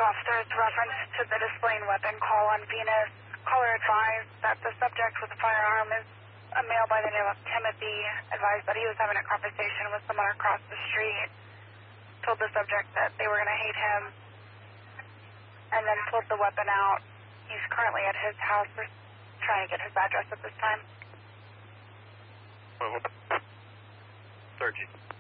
officers reference to the displaying weapon call on Venus. Caller advised that the subject with the firearm is a male by the name of Timothy. Advised that he was having a conversation with someone across the street. Told the subject that they were going to hate him, and then pulled the weapon out. He's currently at his house. We're trying to get his address at this time. Searching.